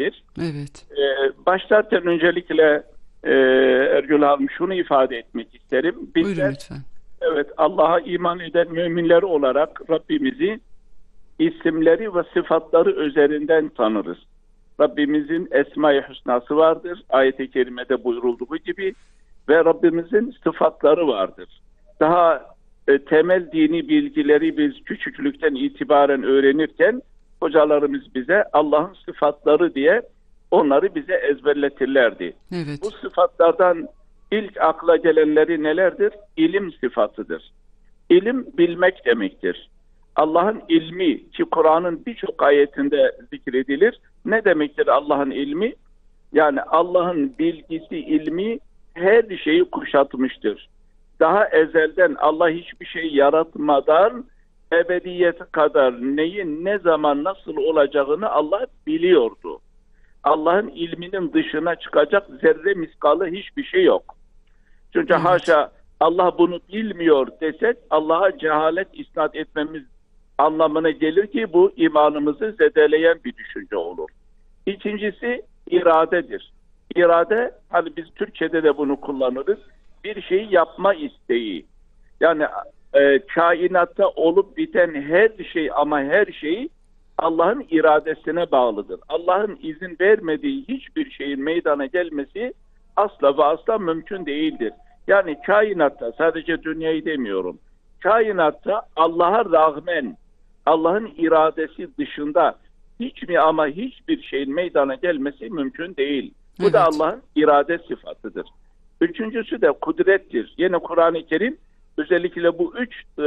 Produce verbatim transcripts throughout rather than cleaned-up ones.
etmesidir. Evet. Ee, başlarken öncelikle e, Ergül Hanım şunu ifade etmek isterim. Buyurun Bizler lütfen. evet Allah'a iman eden müminler olarak Rabbimizi isimleri ve sıfatları üzerinden tanırız. Rabbimizin Esma-i Hüsnası vardır. Ayet-i Kerime'de buyurulduğu gibi ve Rabbimizin sıfatları vardır. Daha e, temel dini bilgileri biz küçüklükten itibaren öğrenirken hocalarımız bize Allah'ın sıfatları diye onları bize ezberletirlerdi. Bu Evet. sıfatlardan ilk akla gelenleri nelerdir? İlim sıfatıdır. İlim bilmek demektir. Allah'ın ilmi ki Kur'an'ın birçok ayetinde zikredilir. Ne demektir Allah'ın ilmi? Yani Allah'ın bilgisi, ilmi her şeyi kuşatmıştır. Daha ezelden Allah hiçbir şey yaratmadan ebediyete kadar neyin ne zaman nasıl olacağını Allah biliyordu. Allah'ın ilminin dışına çıkacak zerre miskalı hiçbir şey yok. Çünkü Evet. haşa Allah bunu bilmiyor desek Allah'a cehalet isnat etmemiz anlamına gelir ki bu imanımızı zedeleyen bir düşünce olur. İkincisi iradedir. İrade, hani biz Türkçe'de de bunu kullanırız. Bir şeyi yapma isteği. Yani e, kainatta olup biten her şey ama her şey Allah'ın iradesine bağlıdır. Allah'ın izin vermediği hiçbir şeyin meydana gelmesi asla ve asla mümkün değildir. Yani kainatta, sadece dünyayı demiyorum, kainatta Allah'a rağmen Allah'ın iradesi dışında hiç mi ama hiçbir şeyin meydana gelmesi mümkün değil. Bu Evet. da Allah'ın irade sıfatıdır. Üçüncüsü de kudrettir. Yine Kur'an-ı Kerim özellikle bu üç e,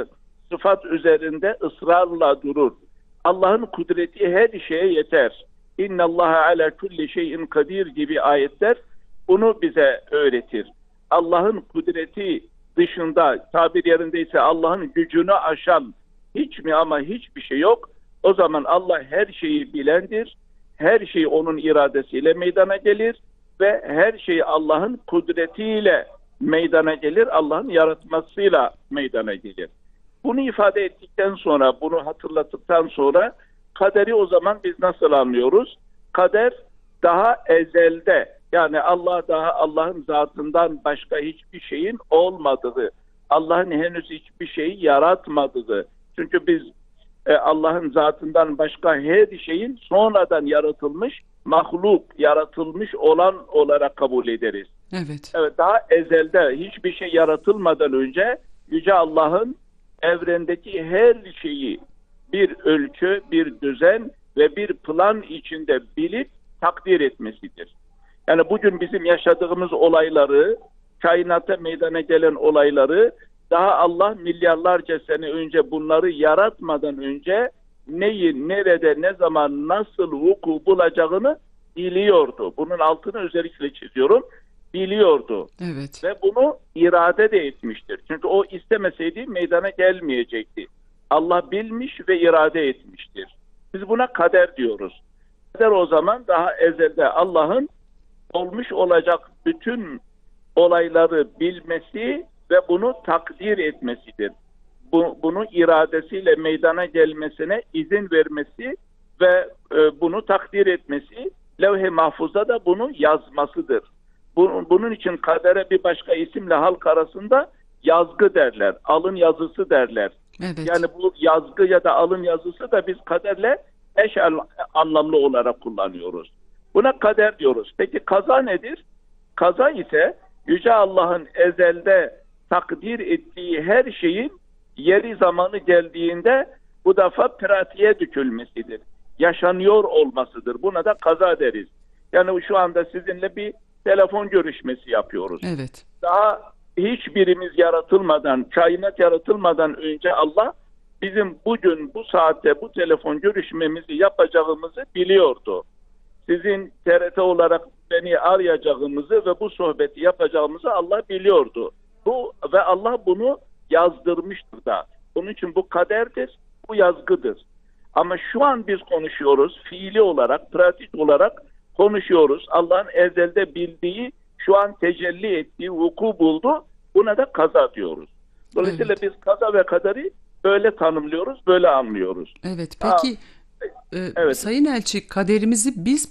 sıfat üzerinde ısrarla durur. Allah'ın kudreti her şeye yeter. İnnallaha ala kulli şeyin kadir gibi ayetler bunu bize öğretir. Allah'ın kudreti dışında, tabir yerindeyse Allah'ın gücünü aşan hiç mi ama hiçbir şey yok. O zaman Allah her şeyi bilendir. Her şey onun iradesiyle meydana gelir ve her şey Allah'ın kudretiyle meydana gelir. Allah'ın yaratmasıyla meydana gelir. Bunu ifade ettikten sonra, bunu hatırlattıktan sonra kaderi o zaman biz nasıl anlıyoruz? Kader daha ezelde, yani Allah daha Allah'ın zatından başka hiçbir şeyin olmadığı, Allah'ın henüz hiçbir şeyi yaratmadığı. Çünkü biz e, Allah'ın zatından başka her şeyin sonradan yaratılmış, mahluk, yaratılmış olan olarak kabul ederiz. Evet. Evet, daha ezelde hiçbir şey yaratılmadan önce Yüce Allah'ın evrendeki her şeyi bir ölçü, bir düzen ve bir plan içinde bilip takdir etmesidir. Yani bugün bizim yaşadığımız olayları, kainata meydana gelen olayları daha Allah milyarlarca sene önce bunları yaratmadan önce neyi, nerede, ne zaman, nasıl vuku bulacağını biliyordu. Bunun altını özellikle çiziyorum. Biliyordu. Evet. Ve bunu irade de etmiştir. Çünkü o istemeseydi meydana gelmeyecekti. Allah bilmiş ve irade etmiştir. Biz buna kader diyoruz. Kader o zaman daha ezelde Allah'ın olmuş olacak bütün olayları bilmesi ve bunu takdir etmesidir. Bu, bunu iradesiyle meydana gelmesine izin vermesi ve e, bunu takdir etmesi, levh-i mahfuzda da bunu yazmasıdır. Bu, bunun için kadere bir başka isimle halk arasında yazgı derler, alın yazısı derler. Evet. Yani bu yazgı ya da alın yazısı da biz kaderle eş anlamlı olarak kullanıyoruz. Buna kader diyoruz. Peki kaza nedir? Kaza ise Yüce Allah'ın ezelde takdir ettiği her şeyin yeri zamanı geldiğinde bu defa pratiğe dökülmesidir. Yaşanıyor olmasıdır. Buna da kaza deriz. Yani şu anda sizinle bir telefon görüşmesi yapıyoruz. Evet. Daha hiçbirimiz yaratılmadan, kainat yaratılmadan önce Allah bizim bugün bu saatte bu telefon görüşmemizi yapacağımızı biliyordu. Sizin T R T olarak beni arayacağımızı ve bu sohbeti yapacağımızı Allah biliyordu. Bu ve Allah bunu yazdırmıştır da. Onun için bu kaderdir, bu yazgıdır. Ama şu an biz konuşuyoruz, fiili olarak, pratik olarak konuşuyoruz. Allah'ın ezelde bildiği, şu an tecelli ettiği, vuku buldu. Buna da kaza diyoruz. Dolayısıyla Evet. biz kaza ve kaderi böyle tanımlıyoruz, böyle anlıyoruz. Evet. Peki Aa, e, evet. Sayın Elçi, kaderimizi biz